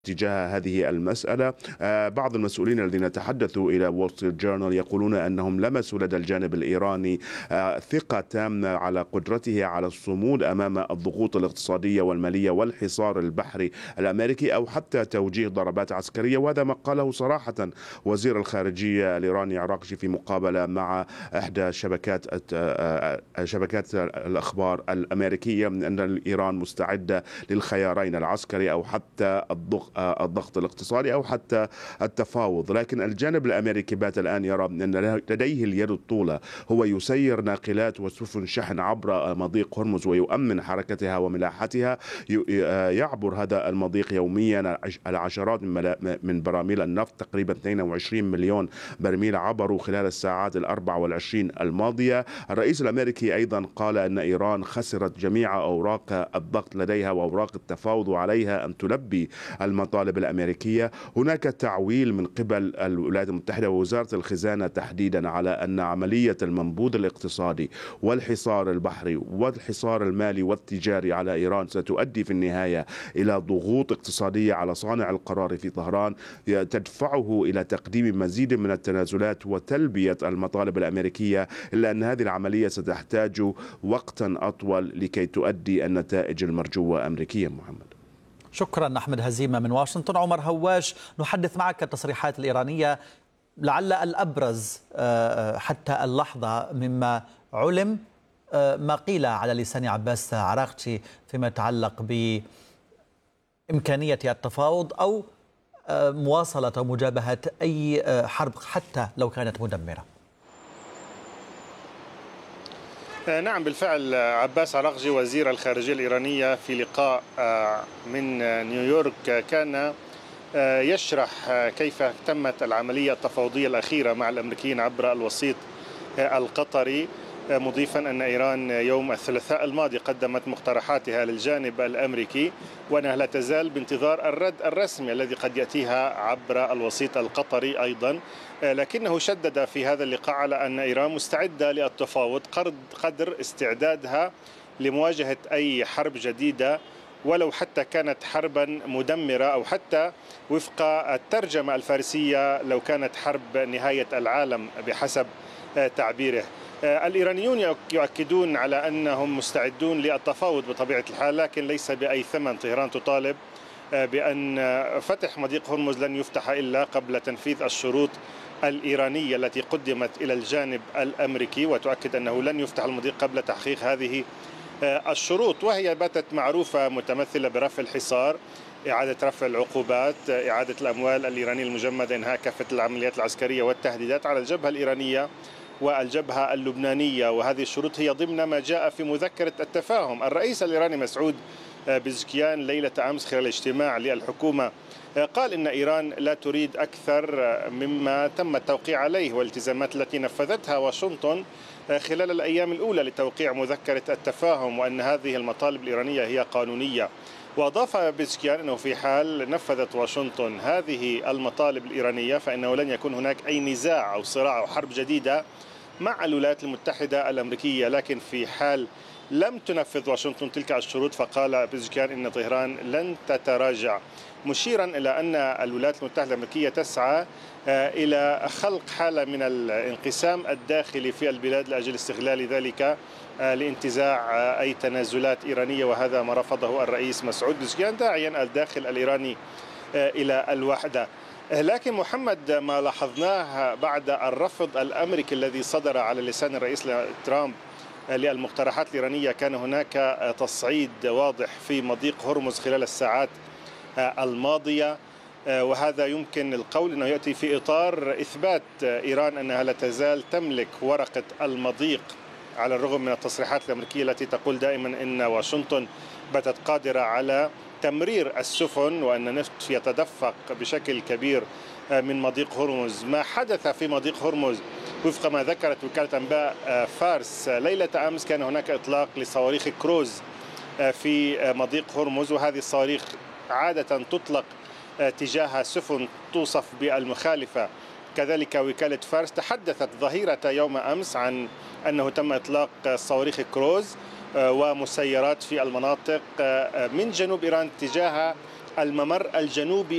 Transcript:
تجاه هذه المسألة. بعض المسؤولين الذين تحدثوا إلى وول ستريت جورنال يقولون أنهم لمسوا لدى الجانب الإيراني ثقة تامة على قدرته على الصمود أمام الضغوط الاقتصادية والمالية والحصار البحري الأمريكي، أو حتى توجيه ضربات عسكرية. وهذا ما قاله صراحة وزير الخارجية الإيراني عراقجي في مقابلة مع إحدى شبكات الأخبار الأمريكية، أن إيران مستعدة للخيارين، العسكري أو حتى الضغط الاقتصادي أو حتى التفاوض. لكن الجانب الأمريكي بات الآن يرى أن لديه اليد الطولة، هو يسير ناقلات وسفن شحن عبر مضيق هرمز ويؤمن حركتها وملاحتها. يعبر هذا المضيق يوميا العشرات من براميل النفط، تقريبا 22 مليون برميل عبروا خلال الساعات 24 الماضية. الرئيس الأمريكي أيضا قال أن إيران خسرت جميع أوراق الضغط لديها وأوراق التفاوض، وعليها أن تلبي المطالب الأمريكية. هناك تعويل من قبل الولايات المتحدة ووزارة الخزانة تحديدا على أن عملية المنبوذ الاقتصادي والحصار البحري والحصار المالي والتجاري على إيران ستؤدي في النهاية إلى ضغوط اقتصادية على صانع القرار في طهران تدفعه إلى تقديم مزيد من التنازلات وتلبية المطالب الأمريكية، إلا أن هذه العملية ستحتاج وقتا أطول لكي تؤدي النتائج المرجوة أمريكيا. محمد، شكرا أحمد هزيمة من واشنطن. عمر هواش، نحدث معك التصريحات الإيرانية لعل الأبرز حتى اللحظة مما علم، ما قيل على لسان عباس عراقجي فيما يتعلق بإمكانية التفاوض أو مواصلة أو مجابهة أي حرب حتى لو كانت مدمرة. نعم بالفعل، عباس عراقجي وزير الخارجية الإيرانية في لقاء من نيويورك كان يشرح كيف تمت العملية التفاوضية الأخيرة مع الأمريكيين عبر الوسيط القطري، مضيفا أن إيران يوم الثلاثاء الماضي قدمت مقترحاتها للجانب الأمريكي، وأنها لا تزال بانتظار الرد الرسمي الذي قد يأتيها عبر الوسيط القطري أيضا. لكنه شدد في هذا اللقاء على أن إيران مستعدة للتفاوض قدر استعدادها لمواجهة أي حرب جديدة، ولو حتى كانت حربا مدمرة، أو حتى وفق الترجمة الفارسية لو كانت حرب نهاية العالم بحسب تعبيره. الإيرانيون يؤكدون على أنهم مستعدون للتفاوض بطبيعة الحال، لكن ليس بأي ثمن. طهران تطالب بأن فتح مضيق هرمز لن يفتح إلا قبل تنفيذ الشروط الإيرانية التي قدمت إلى الجانب الأمريكي، وتؤكد أنه لن يفتح المضيق قبل تحقيق هذه الشروط، وهي باتت معروفة متمثلة برفع الحصار، إعادة رفع العقوبات، إعادة الأموال الإيرانية المجمدة، إنهاء كافة العمليات العسكرية والتهديدات على الجبهة الإيرانية والجبهة اللبنانية. وهذه الشروط هي ضمن ما جاء في مذكرة التفاهم. الرئيس الإيراني مسعود بزكيان ليلة أمس خلال اجتماع للحكومة قال إن إيران لا تريد أكثر مما تم التوقيع عليه والالتزامات التي نفذتها واشنطن خلال الأيام الأولى لتوقيع مذكرة التفاهم، وأن هذه المطالب الإيرانية هي قانونية. وأضاف بزكيان أنه في حال نفذت واشنطن هذه المطالب الإيرانية فإنه لن يكون هناك أي نزاع أو صراع أو حرب جديدة مع الولايات المتحدة الأمريكية. لكن في حال لم تنفذ واشنطن تلك الشروط فقال بزكيان إن طهران لن تتراجع، مشيرا إلى أن الولايات المتحدة الأمريكية تسعى إلى خلق حالة من الانقسام الداخلي في البلاد لأجل استغلال ذلك لانتزاع أي تنازلات إيرانية، وهذا ما رفضه الرئيس مسعود بزكيان داعيا الداخل الإيراني إلى الوحدة. لكن محمد، ما لاحظناه بعد الرفض الأمريكي الذي صدر على لسان الرئيس ترامب للمقترحات الإيرانية، كان هناك تصعيد واضح في مضيق هرمز خلال الساعات الماضية، وهذا يمكن القول أنه يأتي في إطار إثبات إيران أنها لا تزال تملك ورقة المضيق، على الرغم من التصريحات الأمريكية التي تقول دائما أن واشنطن باتت قادرة على تمرير السفن وأن النفط يتدفق بشكل كبير من مضيق هرمز. ما حدث في مضيق هرمز وفق ما ذكرت وكالة أنباء فارس ليلة أمس، كان هناك إطلاق لصواريخ كروز في مضيق هرمز، وهذه الصواريخ عادة تطلق تجاه سفن توصف بالمخالفة. كذلك وكالة فارس تحدثت ظهيرة يوم أمس عن أنه تم إطلاق صواريخ كروز ومسيرات في المناطق من جنوب إيران تجاه الممر الجنوبي